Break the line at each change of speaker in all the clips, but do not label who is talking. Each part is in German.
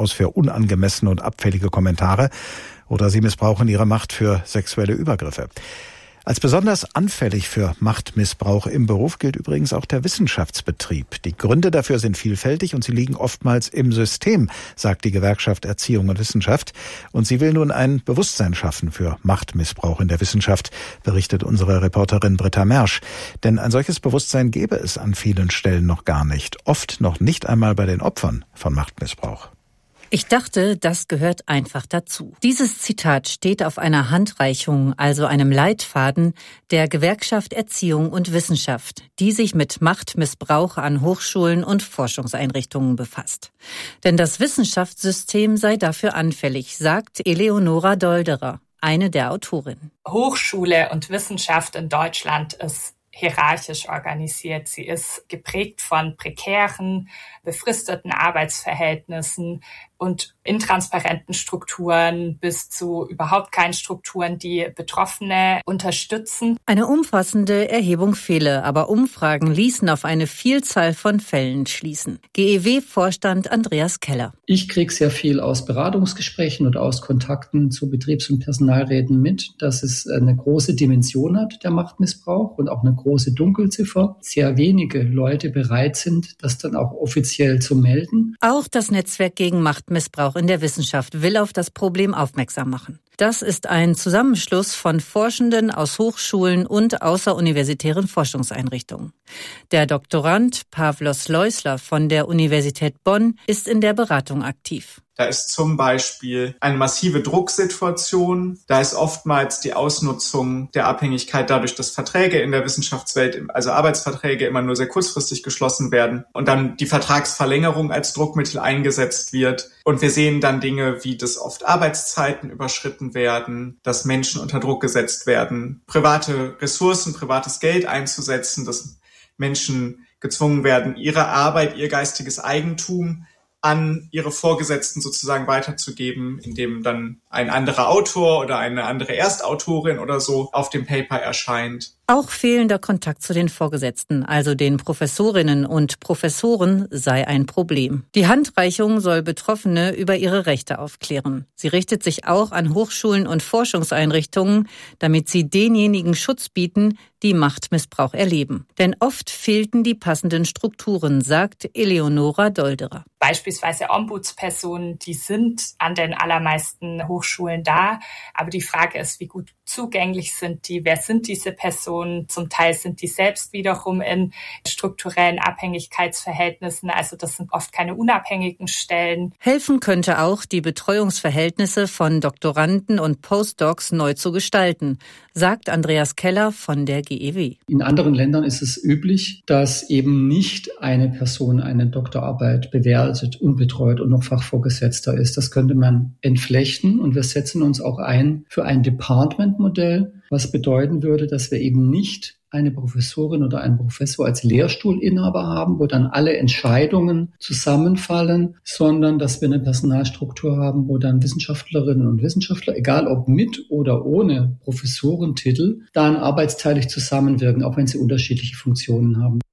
aus für unangemessene und abfällige Kommentare oder sie missbrauchen ihre Macht für sexuelle Übergriffe. Als besonders anfällig für Machtmissbrauch im Beruf gilt übrigens auch der Wissenschaftsbetrieb. Die Gründe dafür sind vielfältig und sie liegen oftmals im System, sagt die Gewerkschaft Erziehung und Wissenschaft. Und sie will nun ein Bewusstsein schaffen für Machtmissbrauch in der Wissenschaft, berichtet unsere Reporterin Britta Mersch. Denn ein solches Bewusstsein gäbe es an vielen Stellen noch gar nicht, oft noch nicht einmal bei den Opfern von Machtmissbrauch.
Ich dachte, das gehört einfach dazu. Dieses Zitat steht auf einer Handreichung, also einem Leitfaden der Gewerkschaft Erziehung und Wissenschaft, die sich mit Machtmissbrauch an Hochschulen und Forschungseinrichtungen befasst. Denn das Wissenschaftssystem sei dafür anfällig, sagt Eleonora Dolderer, eine der Autorinnen.
Hochschule und Wissenschaft in Deutschland ist hierarchisch organisiert. Sie ist geprägt von prekären, befristeten Arbeitsverhältnissen und intransparenten Strukturen bis zu überhaupt keinen Strukturen, die Betroffene unterstützen.
Eine umfassende Erhebung fehle, aber Umfragen ließen auf eine Vielzahl von Fällen schließen. GEW-Vorstand Andreas Keller.
Ich kriege sehr viel aus Beratungsgesprächen und aus Kontakten zu Betriebs- und Personalräten mit, dass es eine große Dimension hat, der Machtmissbrauch, und auch eine große Dunkelziffer. Sehr wenige Leute bereit sind, das dann auch offiziell zu melden.
Auch das Netzwerk gegen Machtmissbrauch in der Wissenschaft will auf das Problem aufmerksam machen. Das ist ein Zusammenschluss von Forschenden aus Hochschulen und außeruniversitären Forschungseinrichtungen. Der Doktorand Pavlos Leusler von der Universität Bonn ist in der Beratung aktiv.
Da ist zum Beispiel eine massive Drucksituation. Da ist oftmals die Ausnutzung der Abhängigkeit dadurch, dass Verträge in der Wissenschaftswelt, also Arbeitsverträge, immer nur sehr kurzfristig geschlossen werden und dann die Vertragsverlängerung als Druckmittel eingesetzt wird. Und wir sehen dann Dinge, wie dass oft Arbeitszeiten überschritten werden, dass Menschen unter Druck gesetzt werden, private Ressourcen, privates Geld einzusetzen, dass Menschen gezwungen werden, ihre Arbeit, ihr geistiges Eigentum an ihre Vorgesetzten sozusagen weiterzugeben, indem dann ein anderer Autor oder eine andere Erstautorin oder so auf dem Paper erscheint.
Auch fehlender Kontakt zu den Vorgesetzten, also den Professorinnen und Professoren, sei ein Problem. Die Handreichung soll Betroffene über ihre Rechte aufklären. Sie richtet sich auch an Hochschulen und Forschungseinrichtungen, damit sie denjenigen Schutz bieten, die Machtmissbrauch erleben. Denn oft fehlten die passenden Strukturen, sagt Eleonora Dolderer.
Beispielsweise Ombudspersonen, die sind an den allermeisten Hochschulen da. Aber die Frage ist, wie gut zugänglich sind die? Wer sind diese Personen? Zum Teil sind die selbst wiederum in strukturellen Abhängigkeitsverhältnissen. Also das sind oft keine unabhängigen Stellen.
Helfen könnte auch, die Betreuungsverhältnisse von Doktoranden und Postdocs neu zu gestalten, sagt Andreas Keller von der GEW.
In anderen Ländern ist es üblich, dass eben nicht eine Person eine Doktorarbeit bewertet und betreut und noch Fachvorgesetzter ist. Das könnte man entflechten und wir setzen uns auch ein für ein Department-Modell, was bedeuten würde, dass wir eben nicht eine Professorin oder einen Professor als Lehrstuhlinhaber haben, wo dann alle Entscheidungen zusammenfallen, sondern dass wir eine Personalstruktur haben, wo dann Wissenschaftlerinnen und Wissenschaftler, egal ob mit oder ohne Professorentitel, dann arbeitsteilig zusammenwirken, auch wenn sie unterschiedliche Funktionen haben.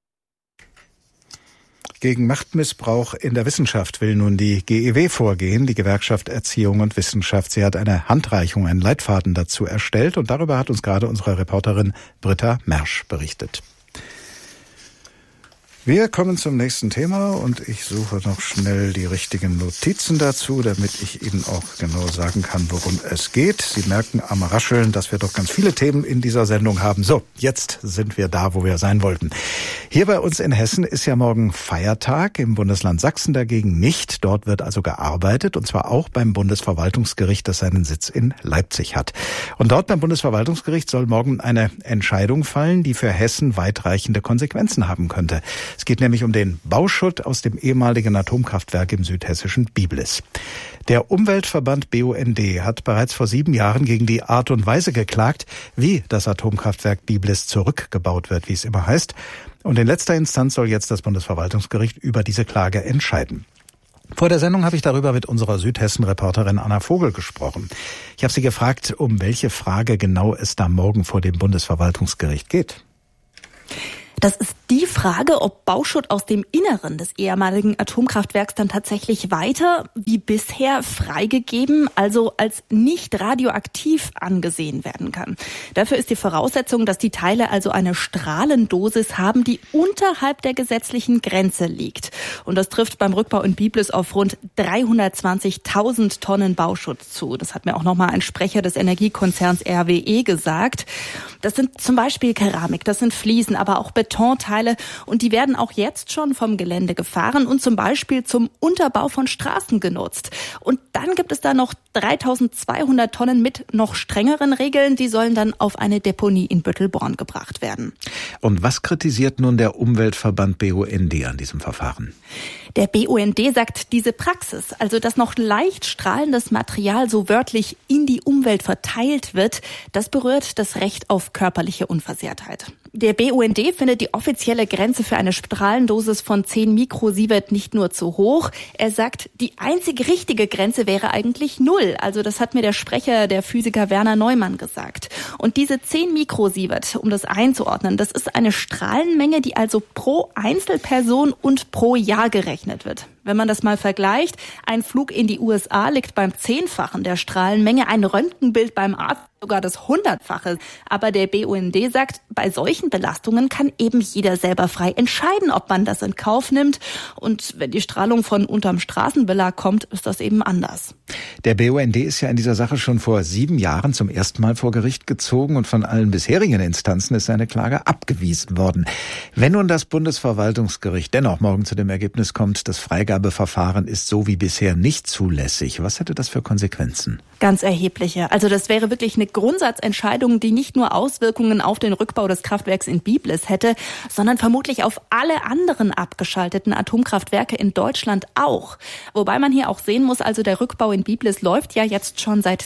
Gegen Machtmissbrauch in der Wissenschaft will nun die GEW vorgehen, die Gewerkschaft Erziehung und Wissenschaft. Sie hat eine Handreichung, einen Leitfaden dazu erstellt und darüber hat uns gerade unsere Reporterin Britta Mersch berichtet. Wir kommen zum nächsten Thema und ich suche noch schnell die richtigen Notizen dazu, damit ich Ihnen auch genau sagen kann, worum es geht. Sie merken am Rascheln, dass wir doch ganz viele Themen in dieser Sendung haben. So, jetzt sind wir da, wo wir sein wollten. Hier bei uns in Hessen ist ja morgen Feiertag, im Bundesland Sachsen dagegen nicht. Dort wird also gearbeitet und zwar auch beim Bundesverwaltungsgericht, das seinen Sitz in Leipzig hat. Und dort beim Bundesverwaltungsgericht soll morgen eine Entscheidung fallen, die für Hessen weitreichende Konsequenzen haben könnte. Es geht nämlich um den Bauschutt aus dem ehemaligen Atomkraftwerk im südhessischen Biblis. Der Umweltverband BUND hat bereits vor 7 Jahren gegen die Art und Weise geklagt, wie das Atomkraftwerk Biblis zurückgebaut wird, wie es immer heißt. Und in letzter Instanz soll jetzt das Bundesverwaltungsgericht über diese Klage entscheiden. Vor der Sendung habe ich darüber mit unserer Südhessen-Reporterin Anna Vogel gesprochen. Ich habe sie gefragt, um welche Frage genau es da morgen vor dem Bundesverwaltungsgericht geht.
Das ist die Frage, ob Bauschutt aus dem Inneren des ehemaligen Atomkraftwerks dann tatsächlich weiter wie bisher freigegeben, also als nicht radioaktiv angesehen werden kann. Dafür ist die Voraussetzung, dass die Teile also eine Strahlendosis haben, die unterhalb der gesetzlichen Grenze liegt. Und das trifft beim Rückbau in Biblis auf rund 320.000 Tonnen Bauschutt zu. Das hat mir auch nochmal ein Sprecher des Energiekonzerns RWE gesagt. Das sind zum Beispiel Keramik, das sind Fliesen, aber auch Betonteile und die werden auch jetzt schon vom Gelände gefahren und zum Beispiel zum Unterbau von Straßen genutzt. Und dann gibt es da noch 3.200 Tonnen mit noch strengeren Regeln, die sollen dann auf eine Deponie in Büttelborn gebracht werden.
Und was kritisiert nun der Umweltverband BUND an diesem Verfahren?
Der BUND sagt, diese Praxis, also dass noch leicht strahlendes Material so wörtlich in die Umwelt verteilt wird, das berührt das Recht auf körperliche Unversehrtheit. Der BUND findet die offizielle Grenze für eine Strahlendosis von 10 Mikrosievert nicht nur zu hoch. Er sagt, die einzige richtige Grenze wäre eigentlich 0. Also das hat mir der Sprecher, der Physiker Werner Neumann, gesagt. Und diese 10 Mikrosievert, um das einzuordnen, das ist eine Strahlenmenge, die also pro Einzelperson und pro Jahr gerechnet wird. Wenn man das mal vergleicht, ein Flug in die USA liegt beim 10-fachen der Strahlenmenge, ein Röntgenbild beim Arzt sogar das 100-fache. Aber der BUND sagt, bei solchen Belastungen kann eben jeder selber frei entscheiden, ob man das in Kauf nimmt. Und wenn die Strahlung von unterm Straßenbelag kommt, ist das eben anders.
Der BUND ist ja in dieser Sache schon vor 7 Jahren zum ersten Mal vor Gericht gezogen und von allen bisherigen Instanzen ist seine Klage abgewiesen worden. Wenn nun das Bundesverwaltungsgericht dennoch morgen zu dem Ergebnis kommt, das Freigabeverfahren ist so wie bisher nicht zulässig, was hätte das für Konsequenzen?
Ganz erhebliche. Also das wäre wirklich eine Grundsatzentscheidung, die nicht nur Auswirkungen auf den Rückbau des Kraftwerks in Biblis hätte, sondern vermutlich auf alle anderen abgeschalteten Atomkraftwerke in Deutschland auch. Wobei man hier auch sehen muss, also der Rückbau in Biblis läuft ja jetzt schon seit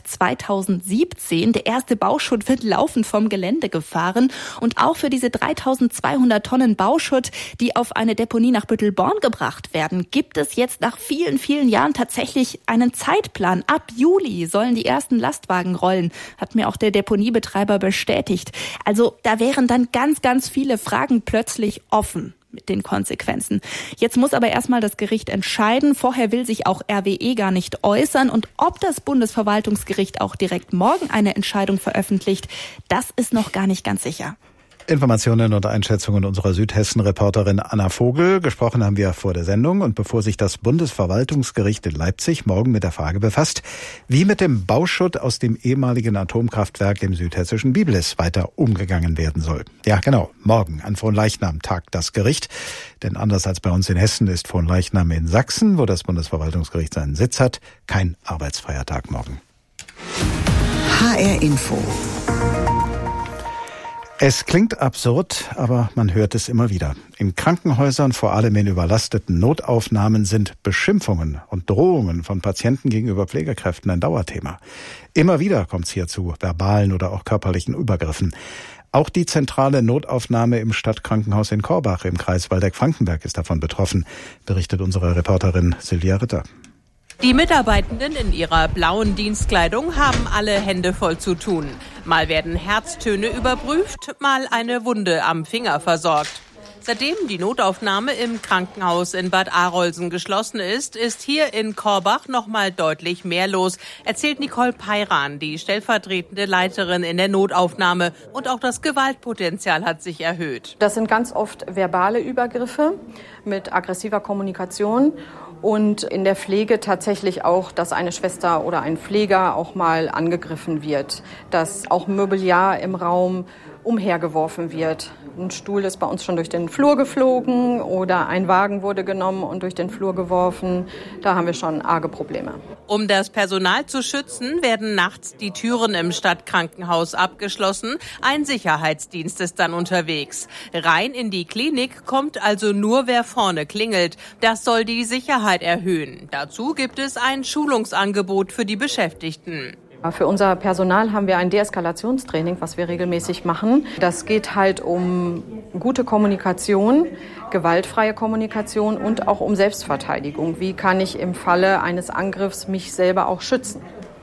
2017. Der erste Bauschutt wird laufend vom Gelände gefahren. Und auch für diese 3.200 Tonnen Bauschutt, die auf eine Deponie nach Büttelborn gebracht werden, gibt es jetzt nach vielen, vielen Jahren tatsächlich einen Zeitplan. Ab Juli sollen die ersten Lastwagen rollen, hat mir auch der Deponiebetreiber bestätigt. Also da wären dann ganz, ganz viele Fragen plötzlich offen mit den Konsequenzen. Jetzt muss aber erstmal das Gericht entscheiden. Vorher will sich auch RWE gar nicht äußern. Und ob das Bundesverwaltungsgericht auch direkt morgen eine Entscheidung veröffentlicht, das ist noch gar nicht ganz sicher.
Informationen und Einschätzungen unserer Südhessen-Reporterin Anna Vogel. Gesprochen haben wir vor der Sendung. Und bevor sich das Bundesverwaltungsgericht in Leipzig morgen mit der Frage befasst, wie mit dem Bauschutt aus dem ehemaligen Atomkraftwerk im südhessischen Biblis weiter umgegangen werden soll. Ja, genau. Morgen an Fronleichnam tagt das Gericht. Denn anders als bei uns in Hessen ist Fronleichnam in Sachsen, wo das Bundesverwaltungsgericht seinen Sitz hat, kein Arbeitsfeiertag morgen.
HR Info.
Es klingt absurd, aber man hört es immer wieder. In Krankenhäusern, vor allem in überlasteten Notaufnahmen, sind Beschimpfungen und Drohungen von Patienten gegenüber Pflegekräften ein Dauerthema. Immer wieder kommt es hier zu verbalen oder auch körperlichen Übergriffen. Auch die zentrale Notaufnahme im Stadtkrankenhaus in Korbach im Kreis Waldeck-Frankenberg ist davon betroffen, berichtet unsere Reporterin Silvia Ritter.
Die Mitarbeitenden in ihrer blauen Dienstkleidung haben alle Hände voll zu tun. Mal werden Herztöne überprüft, mal eine Wunde am Finger versorgt. Seitdem die Notaufnahme im Krankenhaus in Bad Arolsen geschlossen ist hier in Korbach noch mal deutlich mehr los, erzählt Nicole Peiran, die stellvertretende Leiterin in der Notaufnahme. Und auch das Gewaltpotenzial hat sich erhöht.
Das sind ganz oft verbale Übergriffe mit aggressiver Kommunikation. Und in der Pflege tatsächlich auch, dass eine Schwester oder ein Pfleger auch mal angegriffen wird, dass auch Mobiliar im Raum umhergeworfen wird. Ein Stuhl ist bei uns schon durch den Flur geflogen oder ein Wagen wurde genommen und durch den Flur geworfen. Da haben wir schon arge Probleme.
Um das Personal zu schützen, werden nachts die Türen im Stadtkrankenhaus abgeschlossen. Ein Sicherheitsdienst ist dann unterwegs. Rein in die Klinik kommt also nur, wer vorne klingelt. Das soll die Sicherheit erhöhen. Dazu gibt es ein Schulungsangebot für die Beschäftigten.
Für unser Personal haben wir ein Deeskalationstraining, was wir regelmäßig machen. Das geht halt um gute Kommunikation, gewaltfreie Kommunikation und auch um Selbstverteidigung. Wie kann ich im Falle eines Angriffs mich selber auch schützen?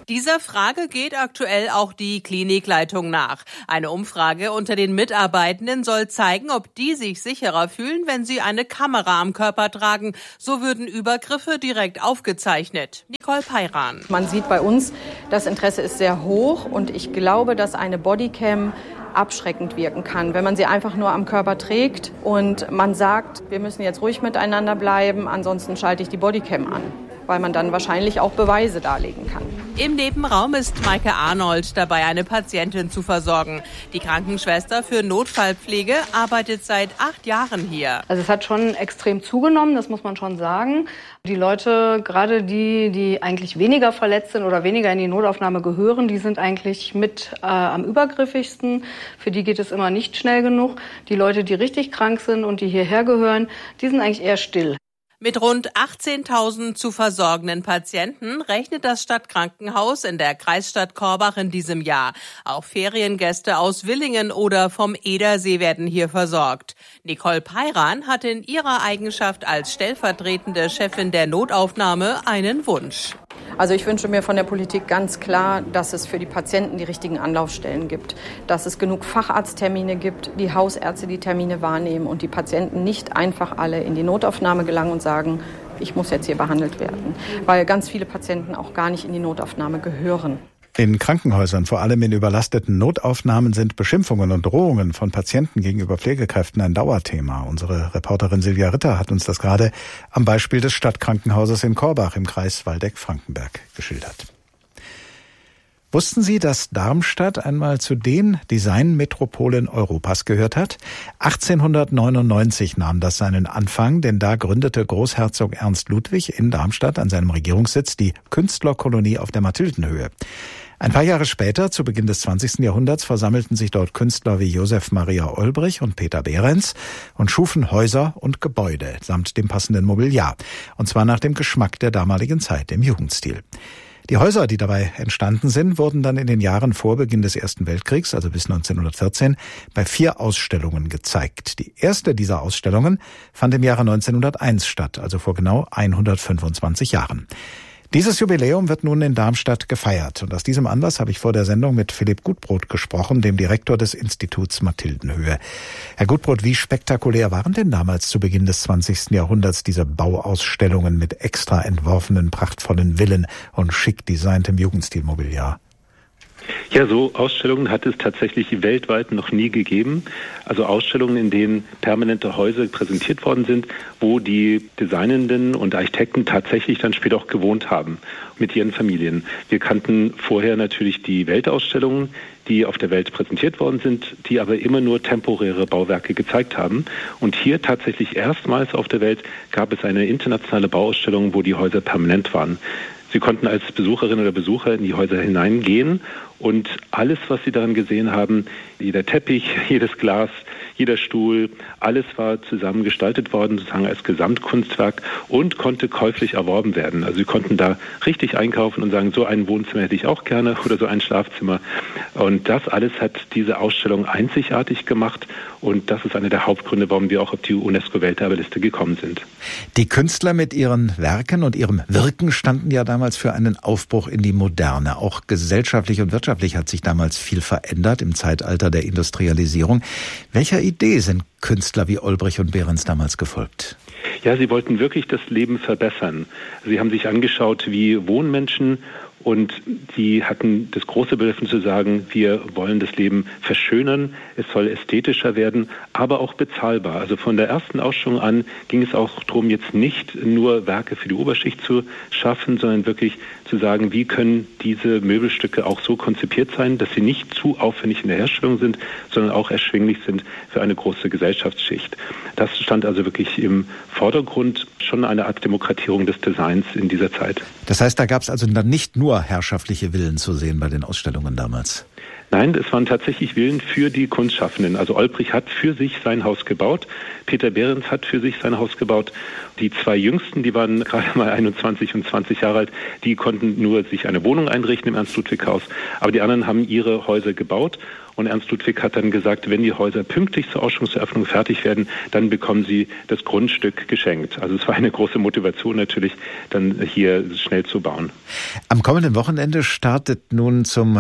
Dieser Frage geht aktuell auch die Klinikleitung nach. Eine Umfrage unter den Mitarbeitenden soll zeigen, ob die sich sicherer fühlen, wenn sie eine Kamera am Körper tragen. So würden Übergriffe direkt aufgezeichnet. Nicole Peiran.
Man sieht bei uns, das Interesse ist sehr hoch und ich glaube, dass eine Bodycam abschreckend wirken kann, wenn man sie einfach nur am Körper trägt und man sagt, wir müssen jetzt ruhig miteinander bleiben, ansonsten schalte ich die Bodycam an, weil man dann wahrscheinlich auch Beweise darlegen kann.
Im Nebenraum ist Maike Arnold dabei, eine Patientin zu versorgen. Die Krankenschwester für Notfallpflege arbeitet seit 8 Jahren hier.
Also es hat schon extrem zugenommen, das muss man schon sagen. Die Leute, gerade die eigentlich weniger verletzt sind oder weniger in die Notaufnahme gehören, die sind eigentlich mit am übergriffigsten. Für die geht es immer nicht schnell genug. Die Leute, die richtig krank sind und die hierher gehören, die sind eigentlich eher still.
Mit rund 18.000 zu versorgenden Patienten rechnet das Stadtkrankenhaus in der Kreisstadt Korbach in diesem Jahr. Auch Feriengäste aus Willingen oder vom Edersee werden hier versorgt. Nicole Peiran hat in ihrer Eigenschaft als stellvertretende Chefin der Notaufnahme einen Wunsch.
Also ich wünsche mir von der Politik ganz klar, dass es für die Patienten die richtigen Anlaufstellen gibt, dass es genug Facharzttermine gibt, die Hausärzte die Termine wahrnehmen und die Patienten nicht einfach alle in die Notaufnahme gelangen und sagen, ich muss jetzt hier behandelt werden, weil ganz viele Patienten auch gar nicht in die Notaufnahme gehören.
In Krankenhäusern, vor allem in überlasteten Notaufnahmen, sind Beschimpfungen und Drohungen von Patienten gegenüber Pflegekräften ein Dauerthema. Unsere Reporterin Silvia Ritter hat uns das gerade am Beispiel des Stadtkrankenhauses in Korbach im Kreis Waldeck-Frankenberg geschildert. Wussten Sie, dass Darmstadt einmal zu den Designmetropolen Europas gehört hat? 1899 nahm das seinen Anfang, denn da gründete Großherzog Ernst Ludwig in Darmstadt an seinem Regierungssitz die Künstlerkolonie auf der Mathildenhöhe. Ein paar Jahre später, zu Beginn des 20. Jahrhunderts, versammelten sich dort Künstler wie Josef Maria Olbrich und Peter Behrens und schufen Häuser und Gebäude samt dem passenden Mobiliar. Und zwar nach dem Geschmack der damaligen Zeit, dem Jugendstil. Die Häuser, die dabei entstanden sind, wurden dann in den Jahren vor Beginn des Ersten Weltkriegs, also bis 1914, bei 4 Ausstellungen gezeigt. Die erste dieser Ausstellungen fand im Jahre 1901 statt, also vor genau 125 Jahren. Dieses Jubiläum wird nun in Darmstadt gefeiert. Und aus diesem Anlass habe ich vor der Sendung mit Philipp Gutbrot gesprochen, dem Direktor des Instituts Mathildenhöhe. Herr Gutbrot, wie spektakulär waren denn damals zu Beginn des 20. Jahrhunderts diese Bauausstellungen mit extra entworfenen, prachtvollen Villen und schick designtem Jugendstilmobiliar?
Ja, so Ausstellungen hat es tatsächlich weltweit noch nie gegeben. Also Ausstellungen, in denen permanente Häuser präsentiert worden sind, wo die Designenden und Architekten tatsächlich dann später auch gewohnt haben mit ihren Familien. Wir kannten vorher natürlich die Weltausstellungen, die auf der Welt präsentiert worden sind, die aber immer nur temporäre Bauwerke gezeigt haben. Und hier tatsächlich erstmals auf der Welt gab es eine internationale Bauausstellung, wo die Häuser permanent waren. Sie konnten als Besucherin oder Besucher in die Häuser hineingehen und alles, was Sie daran gesehen haben, jeder Teppich, jedes Glas, jeder Stuhl, alles war zusammen gestaltet worden, sozusagen als Gesamtkunstwerk und konnte käuflich erworben werden. Also Sie konnten da richtig einkaufen und sagen, so ein Wohnzimmer hätte ich auch gerne oder so ein Schlafzimmer. Und das alles hat diese Ausstellung einzigartig gemacht und das ist einer der Hauptgründe, warum wir auch auf die UNESCO-Welterbeliste gekommen sind.
Die Künstler mit ihren Werken und ihrem Wirken standen ja damals für einen Aufbruch in die Moderne. Auch gesellschaftlich und wirtschaftlich hat sich damals viel verändert im Zeitalter der Industrialisierung. Welcher Idee sind Künstler wie Olbrich und Behrens damals gefolgt?
Ja, sie wollten wirklich das Leben verbessern. Sie haben sich angeschaut, wie wohnen Menschen, und sie hatten das große Bedürfnis zu sagen, wir wollen das Leben verschönern, es soll ästhetischer werden, aber auch bezahlbar. Also von der ersten Ausstellung an ging es auch darum, jetzt nicht nur Werke für die Oberschicht zu schaffen, sondern wirklich zu sagen, wie können diese Möbelstücke auch so konzipiert sein, dass sie nicht zu aufwendig in der Herstellung sind, sondern auch erschwinglich sind für eine große Gesellschaftsschicht. Das stand also wirklich im Vordergrund, schon eine Art Demokratierung des Designs in dieser Zeit.
Das heißt, da gab es also dann nicht nur herrschaftliche Villen zu sehen bei den Ausstellungen damals?
Nein, es waren tatsächlich Villen für die Kunstschaffenden. Also Olbrich hat für sich sein Haus gebaut. Peter Behrens hat für sich sein Haus gebaut. Die zwei Jüngsten, die waren gerade mal 21 und 20 Jahre alt, die konnten nur sich eine Wohnung einrichten im Ernst-Ludwig-Haus. Aber die anderen haben ihre Häuser gebaut. Und Ernst Ludwig hat dann gesagt, wenn die Häuser pünktlich zur Ausstellungseröffnung fertig werden, dann bekommen sie das Grundstück geschenkt. Also es war eine große Motivation natürlich, dann hier schnell zu bauen.
Am kommenden Wochenende startet nun zum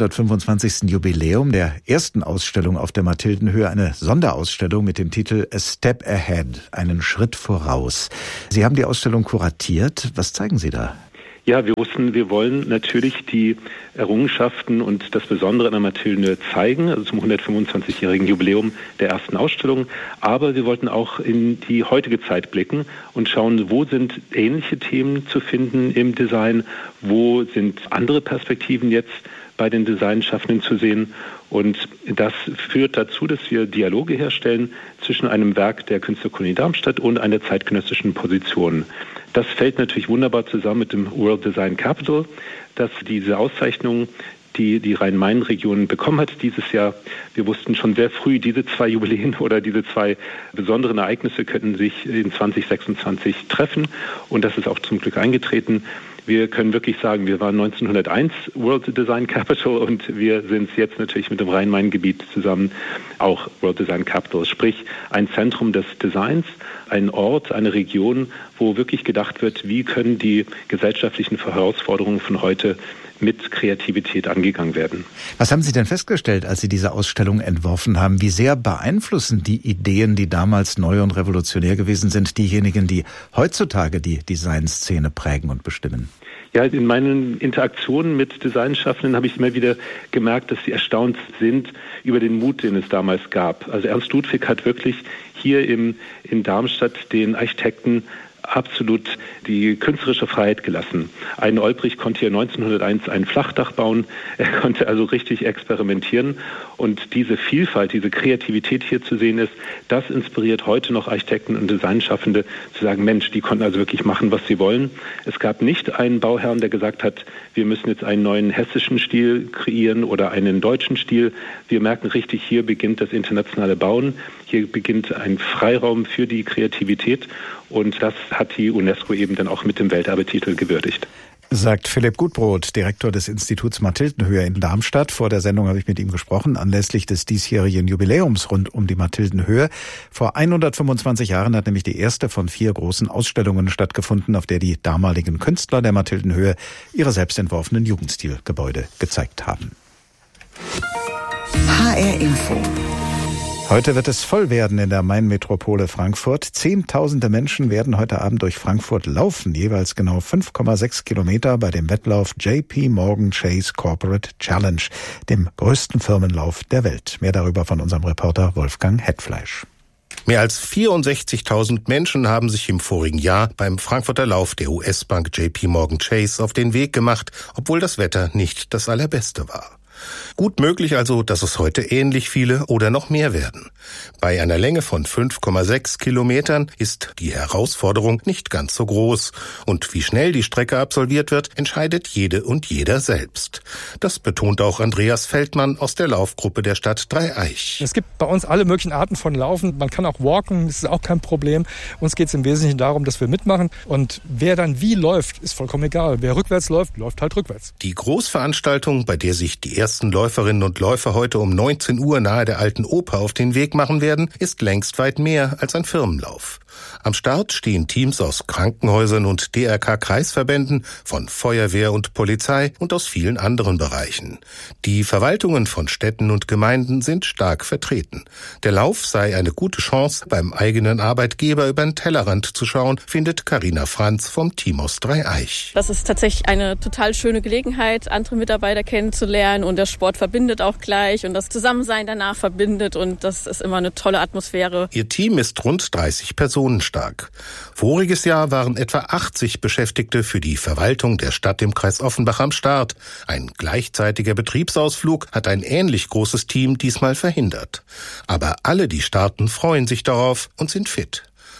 125. Jubiläum der ersten Ausstellung auf der Mathildenhöhe eine Sonderausstellung mit dem Titel A Step Ahead, einen Schritt voraus. Sie haben die Ausstellung kuratiert. Was zeigen Sie da?
Ja, wir wussten, wir wollen natürlich die Errungenschaften und das Besondere an der Mathildenhöhe zeigen, also zum 125-jährigen Jubiläum der ersten Ausstellung. Aber wir wollten auch in die heutige Zeit blicken und schauen, wo sind ähnliche Themen zu finden im Design, wo sind andere Perspektiven jetzt bei den Designschaffenden zu sehen. Und das führt dazu, dass wir Dialoge herstellen zwischen einem Werk der Künstlerkolonie Darmstadt und einer zeitgenössischen Position. Das fällt natürlich wunderbar zusammen mit dem World Design Capital, dass diese Auszeichnung, die Rhein-Main-Region bekommen hat dieses Jahr. Wir wussten schon sehr früh, diese zwei Jubiläen oder diese zwei besonderen Ereignisse könnten sich in 2026 treffen. Und das ist auch zum Glück eingetreten. Wir können wirklich sagen, wir waren 1901 World Design Capital und wir sind jetzt natürlich mit dem Rhein-Main-Gebiet zusammen auch World Design Capital, sprich ein Zentrum des Designs, ein Ort, eine Region, wo wirklich gedacht wird, wie können die gesellschaftlichen Herausforderungen von heute mit Kreativität angegangen werden.
Was haben Sie denn festgestellt, als Sie diese Ausstellung entworfen haben? Wie sehr beeinflussen die Ideen, die damals neu und revolutionär gewesen sind, diejenigen, die heutzutage die Designszene prägen und bestimmen?
Ja, in meinen Interaktionen mit Designschaffenden habe ich immer wieder gemerkt, dass sie erstaunt sind über den Mut, den es damals gab. Also Ernst Ludwig hat wirklich hier in Darmstadt den Architekten absolut die künstlerische Freiheit gelassen. Ein Olbrich konnte hier 1901 ein Flachdach bauen. Er konnte also richtig experimentieren. Und diese Vielfalt, diese Kreativität hier zu sehen ist, das inspiriert heute noch Architekten und Designschaffende zu sagen, Mensch, die konnten also wirklich machen, was sie wollen. Es gab nicht einen Bauherrn, der gesagt hat, wir müssen jetzt einen neuen hessischen Stil kreieren oder einen deutschen Stil. Wir merken richtig, hier beginnt das internationale Bauen. Hier beginnt ein Freiraum für die Kreativität. Und das hat die UNESCO eben dann auch mit dem Welterbetitel gewürdigt.
Sagt Philipp Gutbrot, Direktor des Instituts Mathildenhöhe in Darmstadt. Vor der Sendung habe ich mit ihm gesprochen, anlässlich des diesjährigen Jubiläums rund um die Mathildenhöhe. Vor 125 Jahren hat nämlich die erste von 4 großen Ausstellungen stattgefunden, auf der die damaligen Künstler der Mathildenhöhe ihre selbst entworfenen Jugendstilgebäude gezeigt haben.
HR Info.
Heute wird es voll werden in der Main-Metropole Frankfurt. Zehntausende Menschen werden heute Abend durch Frankfurt laufen, jeweils genau 5,6 Kilometer bei dem Wettlauf JP Morgan Chase Corporate Challenge, dem größten Firmenlauf der Welt. Mehr darüber von unserem Reporter Wolfgang Hetfleisch.
Mehr als 64.000 Menschen haben sich im vorigen Jahr beim Frankfurter Lauf der US-Bank JP Morgan Chase auf den Weg gemacht, obwohl das Wetter nicht das allerbeste war. Gut möglich also, dass es heute ähnlich viele oder noch mehr werden. Bei einer Länge von 5,6 Kilometern ist die Herausforderung nicht ganz so groß. Und wie schnell die Strecke absolviert wird, entscheidet jede und jeder selbst. Das betont auch Andreas Feldmann aus der Laufgruppe der Stadt Dreieich.
Es gibt bei uns alle möglichen Arten von Laufen. Man kann auch walken, das ist auch kein Problem. Uns geht es im Wesentlichen darum, dass wir mitmachen. Und wer dann wie läuft, ist vollkommen egal. Wer rückwärts läuft, läuft halt rückwärts.
Die Großveranstaltung, bei der sich die ersten Läuferinnen und Läufer heute um 19 Uhr nahe der Alten Oper auf den Weg machen werden, ist längst weit mehr als ein Firmenlauf. Am Start stehen Teams aus Krankenhäusern und DRK-Kreisverbänden, von Feuerwehr und Polizei und aus vielen anderen Bereichen. Die Verwaltungen von Städten und Gemeinden sind stark vertreten. Der Lauf sei eine gute Chance, beim eigenen Arbeitgeber über den Tellerrand zu schauen, findet Carina Franz vom Team aus Dreieich.
Das ist tatsächlich eine total schöne Gelegenheit, andere Mitarbeiter kennenzulernen, und der Sport verbindet auch gleich und das Zusammensein danach verbindet, und das ist immer eine tolle Atmosphäre.
Ihr Team ist rund 30 Personen stark. Voriges Jahr waren etwa 80 Beschäftigte für die Verwaltung der Stadt im Kreis Offenbach am Start. Ein gleichzeitiger Betriebsausflug hat ein ähnlich großes Team diesmal verhindert. Aber alle, die starten, freuen sich darauf und sind fit.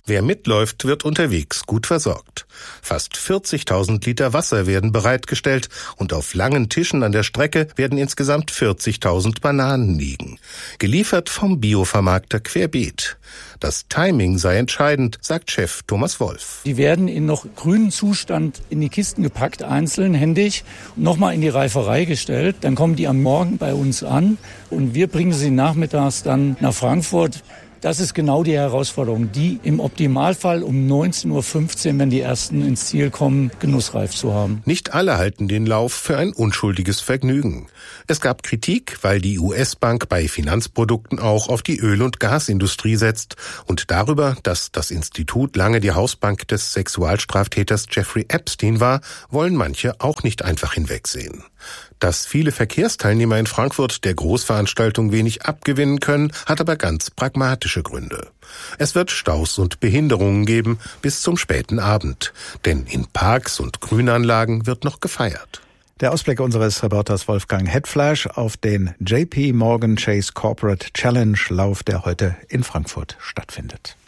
Wer mitläuft, wird unterwegs gut versorgt. Fast 40.000 Liter Wasser werden bereitgestellt und auf langen Tischen an der Strecke werden insgesamt 40.000 Bananen liegen. Geliefert vom Biovermarkter Querbeet. Das Timing sei entscheidend, sagt Chef Thomas Wolf.
Die werden in noch grünen Zustand in die Kisten gepackt, einzeln, händig, nochmal in die Reiferei gestellt. Dann kommen die am Morgen bei uns an und wir bringen sie nachmittags dann nach Frankfurt. Das ist genau die Herausforderung, die im Optimalfall um 19.15 Uhr, wenn die ersten ins Ziel kommen, genussreif zu haben.
Nicht alle halten den Lauf für ein unschuldiges Vergnügen. Es gab Kritik, weil die US-Bank bei Finanzprodukten auch auf die Öl- und Gasindustrie setzt und darüber, dass das Institut lange die Hausbank des Sexualstraftäters Jeffrey Epstein war, wollen manche auch nicht einfach hinwegsehen. Dass viele Verkehrsteilnehmer in Frankfurt der Großveranstaltung wenig abgewinnen können, hat aber ganz pragmatische Gründe. Es wird Staus und Behinderungen geben bis zum späten Abend, denn in Parks und Grünanlagen wird noch gefeiert.
Der Ausblick unseres Reporters Wolfgang Hetfleisch auf den JP Morgan Chase Corporate Challenge Lauf, der heute in Frankfurt stattfindet.